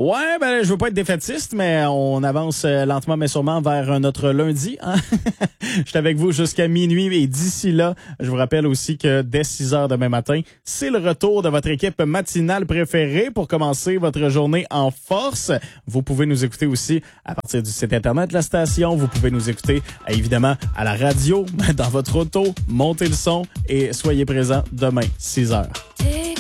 Ouais, ben je veux pas être défaitiste, mais on avance lentement mais sûrement vers notre lundi. Hein? Je suis avec vous jusqu'à minuit et d'ici là, je vous rappelle aussi que dès 6 heures demain matin, c'est le retour de votre équipe matinale préférée pour commencer votre journée en force. Vous pouvez nous écouter aussi à partir du site internet de la station. Vous pouvez nous écouter évidemment à la radio, dans votre auto. Montez le son et soyez présents demain, 6 heures.